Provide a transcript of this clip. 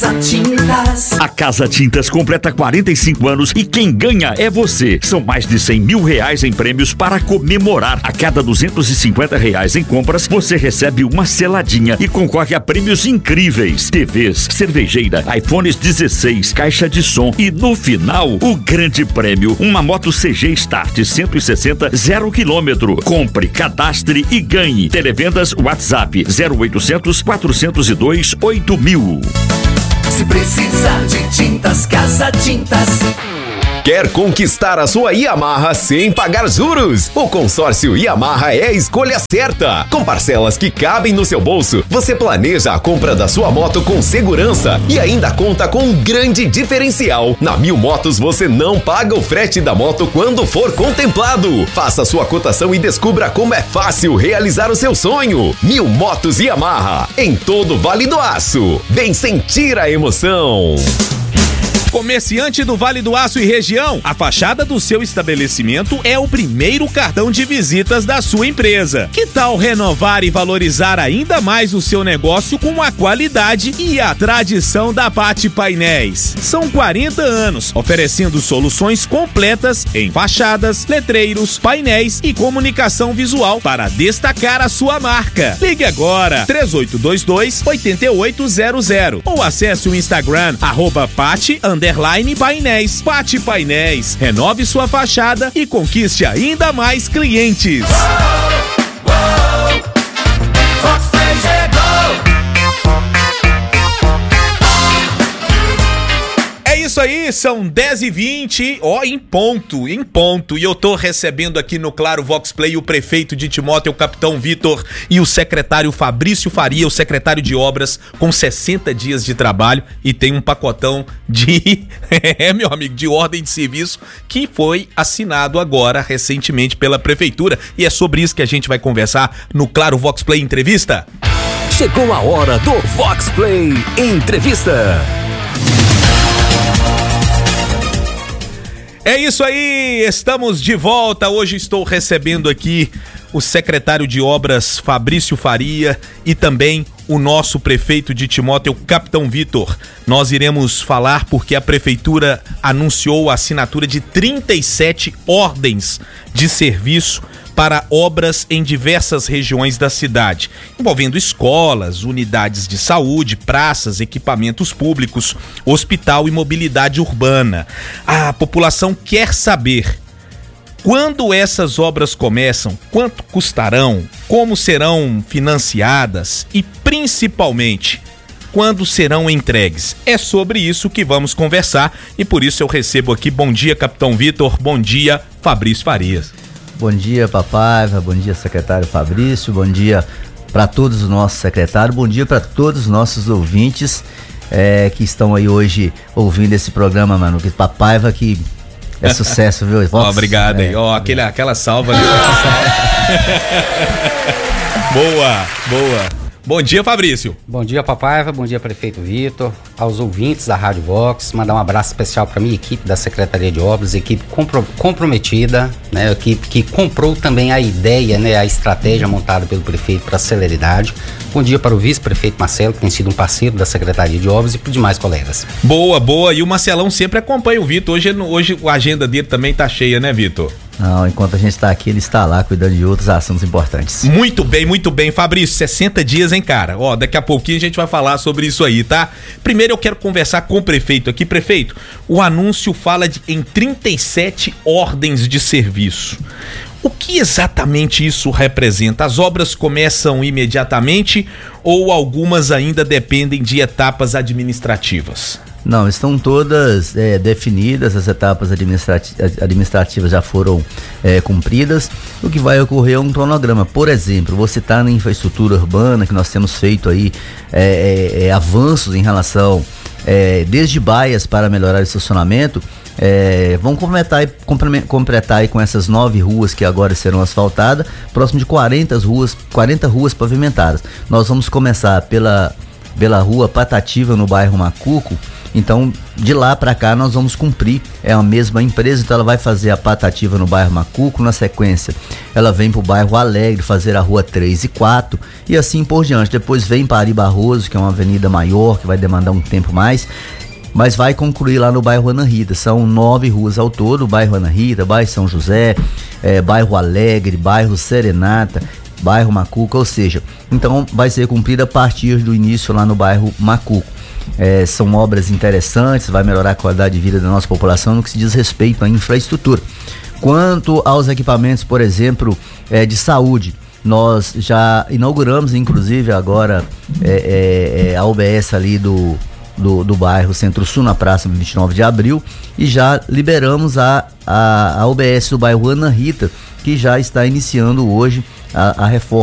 Tintas. A Casa Tintas completa 45 anos e quem ganha é você. São mais de R$100 mil em prêmios para comemorar. A cada R$250 em compras, você recebe uma seladinha e concorre a prêmios incríveis. TVs, cervejeira, iPhones 16, caixa de som e no final, o grande prêmio, uma moto CG Start 160 0 km. Compre, cadastre e ganhe. Televendas WhatsApp 0800 402 8000. Se precisar de tintas, Casa Tintas. Quer conquistar a sua Yamaha sem pagar juros? O consórcio Yamaha é a escolha certa. Com parcelas que cabem no seu bolso, você planeja a compra da sua moto com segurança e ainda conta com um grande diferencial. Na Mil Motos você não paga o frete da moto quando for contemplado. Faça sua cotação e descubra como é fácil realizar o seu sonho. Mil Motos Yamaha, em todo o Vale do Aço. Vem sentir a emoção. Comerciante do Vale do Aço e região, a fachada do seu estabelecimento é o primeiro cartão de visitas da sua empresa. Que tal renovar e valorizar ainda mais o seu negócio com a qualidade e a tradição da Pati Painéis? São 40 anos oferecendo soluções completas em fachadas, letreiros, painéis e comunicação visual para destacar a sua marca. Ligue agora 3822-8800 ou acesse o Instagram @Pati_Painéis. Pati Painéis. Renove sua fachada e conquiste ainda mais clientes. É isso aí, são 10h20, em ponto, e eu tô recebendo aqui no Claro Vox Play o prefeito de Timóteo, o capitão Vitor, e o secretário Fabrício Faria, o secretário de obras, com 60 dias de trabalho, e tem um pacotão de, meu amigo, de ordem de serviço, que foi assinado agora, recentemente, pela prefeitura, e é sobre isso que a gente vai conversar no Claro Vox Play Entrevista. Chegou a hora do Vox Play Entrevista. É isso aí, estamos de volta. Hoje estou recebendo aqui o secretário de obras Fabrício Faria e também o nosso prefeito de Timóteo, capitão Vitor. Nós iremos falar porque a prefeitura anunciou a assinatura de 37 ordens de serviço para obras em diversas regiões da cidade, envolvendo escolas, unidades de saúde, praças, equipamentos públicos, hospital e mobilidade urbana. A população quer saber quando essas obras começam, quanto custarão, como serão financiadas e, principalmente, quando serão entregues. É sobre isso que vamos conversar e por isso eu recebo aqui. Bom dia, capitão Vitor. Bom dia, Fabrício Farias. Bom dia, Papaiva. Bom dia, secretário Fabrício. Bom dia para todos os nossos secretários. Bom dia para todos os nossos ouvintes que estão aí hoje ouvindo esse programa, mano. Que Papaiva que é sucesso, viu? Obrigado aí. Aquela salva ali. Boa. Bom dia, Fabrício. Bom dia, Papaiva. Bom dia, prefeito Vitor. Aos ouvintes da Rádio Vox, mandar um abraço especial para minha equipe da Secretaria de Obras, equipe comprometida, né? Equipe que comprou também a ideia, né? A estratégia montada pelo prefeito para a celeridade. Bom dia para o vice-prefeito Marcelo, que tem sido um parceiro da Secretaria de Obras, e para os demais colegas. Boa. E o Marcelão sempre acompanha o Vitor. Hoje a agenda dele também tá cheia, né, Vitor? Não, enquanto a gente está aqui, ele está lá cuidando de outros assuntos importantes. Muito bem. Fabrício, 60 dias, hein, cara? Daqui a pouquinho a gente vai falar sobre isso aí, tá? Primeiro eu quero conversar com o prefeito aqui. Prefeito, o anúncio fala em 37 ordens de serviço. O que exatamente isso representa? As obras começam imediatamente ou algumas ainda dependem de etapas administrativas? Não, estão todas definidas, as etapas administrativas já foram cumpridas. O que vai ocorrer é um cronograma. Por exemplo, vou citar na infraestrutura urbana, que nós temos feito aí avanços em relação, desde baias para melhorar o estacionamento. Vão completar aí com essas 9 ruas que agora serão asfaltadas, próximo de 40 ruas pavimentadas. Nós vamos começar pela pela rua Patativa, no bairro Macuco. Então, de lá para cá nós vamos cumprir, é a mesma empresa, então ela vai fazer a Patativa no bairro Macuco, na sequência ela vem pro bairro Alegre fazer a rua 3 e 4 e assim por diante. Depois vem para Ari Barroso, que é uma avenida maior, que vai demandar um tempo mais, mas vai concluir lá no bairro Ana Rita. São 9 ruas ao todo: bairro Ana Rita, bairro São José, bairro Alegre, bairro Serenata, bairro Macuco, ou seja, então vai ser cumprida a partir do início lá no bairro Macuco. São obras interessantes, vai melhorar a qualidade de vida da nossa população no que se diz respeito à infraestrutura. Quanto aos equipamentos, por exemplo, de saúde, nós já inauguramos, inclusive agora, a UBS ali do bairro Centro-Sul, na praça 29 de abril, e já liberamos a UBS do bairro Ana Rita, que já está iniciando hoje a reforma.